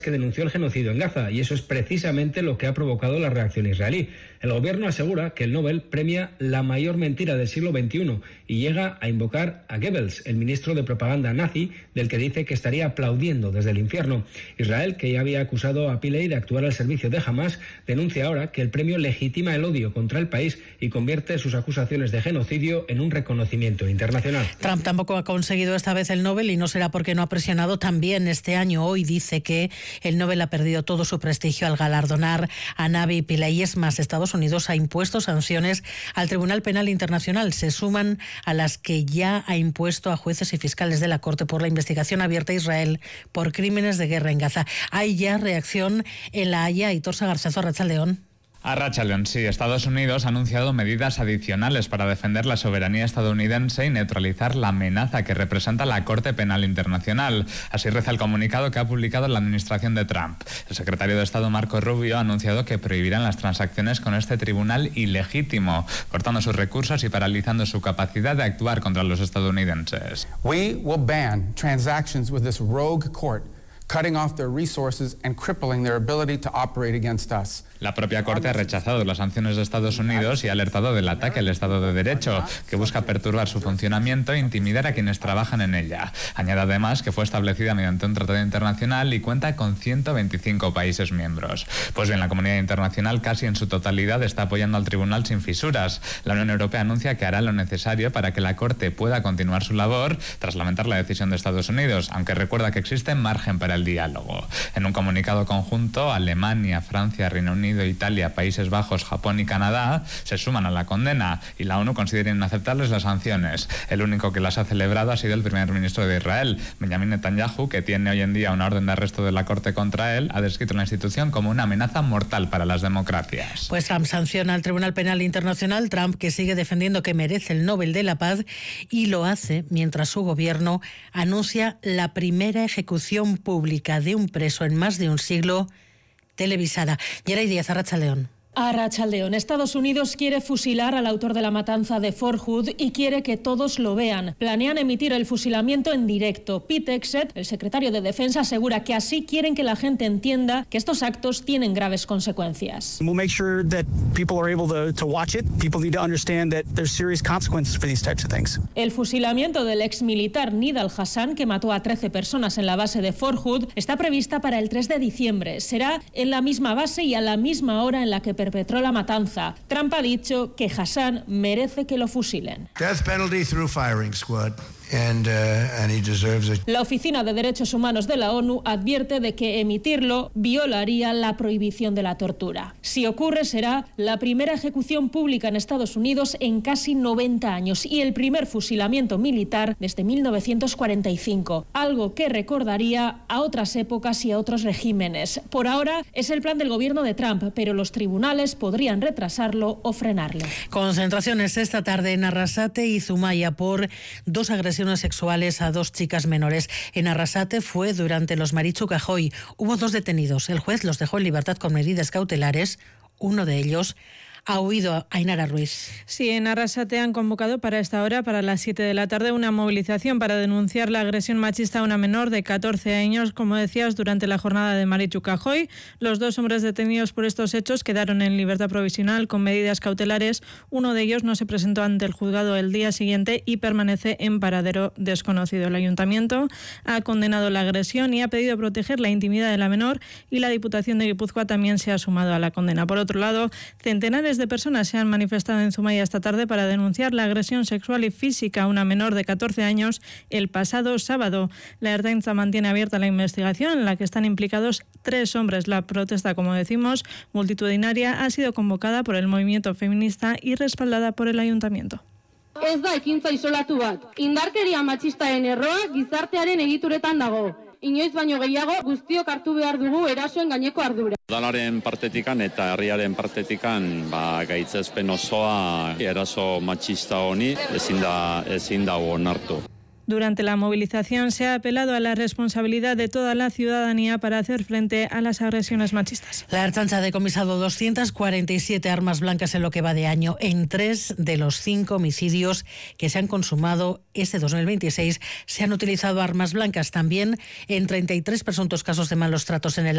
que denunció el genocidio en Gaza, y eso es precisamente lo que ha provocado la reacción israelí. El gobierno asegura que el Nobel premia la mayor mentira del siglo XXI y llega a invocar a Goebbels, el ministro de propaganda nazi, del que dice que estaría aplaudiendo desde el infierno. Israel, que ya había acusado a Pillay de actuar al servicio de Hamas, denuncia ahora que el premio legitima el odio contra el país y convierte sus acusaciones de genocidio en un reconocimiento internacional. Trump tampoco ha conseguido esta vez el Nobel, y no será porque no ha presionado también este año. Hoy dice que el Nobel ha perdido todo su prestigio al galardonar a Navi Pillay. Es más, Estados Unidos ha impuesto sanciones al Tribunal Penal Internacional. Se suman a las que ya ha impuesto a jueces y fiscales de la Corte por la investigación abierta a Israel por crímenes de guerra en Gaza. Hay ya reacción en La Haya. Aitor Sagarzazo, Arratsaldeon. Arratsaldeon, sí. Estados Unidos ha anunciado medidas adicionales para defender la soberanía estadounidense y neutralizar la amenaza que representa la Corte Penal Internacional. Así reza el comunicado que ha publicado la administración de Trump. El secretario de Estado Marco Rubio ha anunciado que prohibirán las transacciones con este tribunal ilegítimo, cortando sus recursos y paralizando su capacidad de actuar contra los estadounidenses. We will ban transactions with this rogue court, cutting off their resources and crippling their ability to operate against us. La propia Corte ha rechazado las sanciones de Estados Unidos y ha alertado del ataque al Estado de Derecho, que busca perturbar su funcionamiento e intimidar a quienes trabajan en ella. Añade además que fue establecida mediante un tratado internacional y cuenta con 125 países miembros. Pues bien, la comunidad internacional casi en su totalidad está apoyando al tribunal sin fisuras. La Unión Europea anuncia que hará lo necesario para que la Corte pueda continuar su labor tras lamentar la decisión de Estados Unidos, aunque recuerda que existe margen para el diálogo. En un comunicado conjunto, Alemania, Francia, Reino Unido, Italia, Países Bajos, Japón y Canadá se suman a la condena, y la ONU considera inaceptables las sanciones. El único que las ha celebrado ha sido el primer ministro de Israel, Benjamin Netanyahu, que tiene hoy en día una orden de arresto de la Corte contra él. Ha descrito la institución como una amenaza mortal para las democracias. Pues Trump sanciona al Tribunal Penal Internacional. Trump, que sigue defendiendo que merece el Nobel de la Paz, y lo hace mientras su gobierno anuncia la primera ejecución pública de un preso en más de un siglo televisada. Yeray Díaz, Arratsaldeon. Arratsaldeon. Estados Unidos quiere fusilar al autor de la matanza de Fort Hood y quiere que todos lo vean. Planean emitir el fusilamiento en directo. Pete Hegseth, el secretario de Defensa, asegura que así quieren que la gente entienda que estos actos tienen graves consecuencias. We'll make sure that people are able to watch it. People need to understand that there's serious consequences for these types of things. El fusilamiento del exmilitar Nidal Hassan, que mató a 13 personas en la base de Fort Hood, está prevista para el 3 de diciembre. Será en la misma base y a la misma hora en la que perpetró la matanza. Trump ha dicho que Hassan merece que lo fusilen. Death penalty through firing squad. And he deserves it. La Oficina de Derechos Humanos de la ONU advierte de que emitirlo violaría la prohibición de la tortura. Si ocurre, será la primera ejecución pública en Estados Unidos en casi 90 años y el primer fusilamiento militar desde 1945, algo que recordaría a otras épocas y a otros regímenes. Por ahora es el plan del gobierno de Trump, pero los tribunales podrían retrasarlo o frenarlo. Concentraciones esta tarde en Arrasate y Zumaya por dos agresiones sexuales a dos chicas menores. En Arrasate fue durante los Marichu Cajoy. Hubo dos detenidos. El juez los dejó en libertad con medidas cautelares. Uno de ellos ha huido. Ainara Ruiz. Sí, en Arrasate han convocado para esta hora, para las 7 de la tarde, una movilización para denunciar la agresión machista a una menor de 14 años, como decías, durante la jornada de Marichu Cajoy. Los dos hombres detenidos por estos hechos quedaron en libertad provisional con medidas cautelares. Uno de ellos no se presentó ante el juzgado el día siguiente y permanece en paradero desconocido. El ayuntamiento ha condenado la agresión y ha pedido proteger la intimidad de la menor, y la Diputación de Guipúzcoa también se ha sumado a la condena. Por otro lado, centenares de personas se han manifestado en Zumaya esta tarde para denunciar la agresión sexual y física a una menor de 14 años el pasado sábado. La Ertzaintza mantiene abierta la investigación, en la que están implicados 3 hombres. La protesta, como decimos, multitudinaria, ha sido convocada por el movimiento feminista y respaldada por el ayuntamiento. Ez da ekintza isolatu bat. Indarkeria matxistaren erroa gizartearen egituretan dago. Inoiz baino gehiago guztiok hartu behar dugu erasoen gaineko ardura. Udalaren partetikan eta herriaren partetikan gaitzespen osoa eraso matxista honi ezin da onartu. Durante la movilización se ha apelado a la responsabilidad de toda la ciudadanía para hacer frente a las agresiones machistas. La Ertzaintza ha decomisado 247 armas blancas en lo que va de año. En 3 de los 5 homicidios que se han consumado este 2026 se han utilizado armas blancas. También en 33 presuntos casos de malos tratos en el